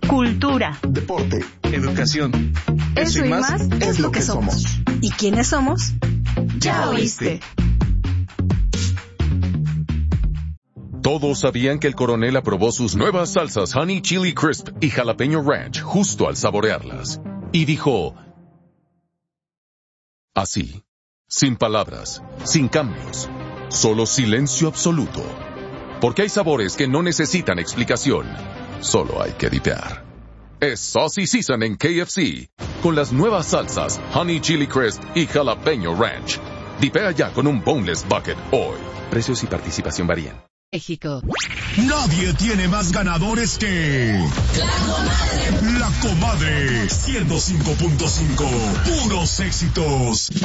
cultura, deporte, educación. Eso y más es lo que somos. ¿Y quiénes somos? Ya oíste. Todos sabían que el coronel aprobó sus nuevas salsas Honey Chili Crisp y Jalapeño Ranch justo al saborearlas. Y dijo... así, sin palabras, sin cambios, solo silencio absoluto. Porque hay sabores que no necesitan explicación, solo hay que dipear. Es Saucy Season en KFC, con las nuevas salsas Honey Chili Crisp y Jalapeño Ranch. Dipea ya con un Boneless Bucket hoy. Precios y participación varían. México. Nadie tiene más ganadores que... La Comadre 105.5. Puros éxitos.